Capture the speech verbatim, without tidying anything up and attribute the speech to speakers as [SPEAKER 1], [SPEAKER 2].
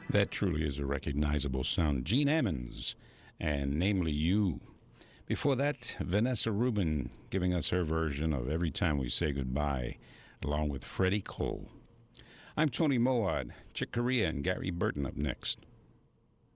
[SPEAKER 1] That truly is a recognizable sound. Gene Ammons, and namely You. Before that, Vanessa Rubin giving us her version of Every Time We Say Goodbye, along with Freddie Cole. I'm Tony Moad, Chick Corea and Gary Burton up next.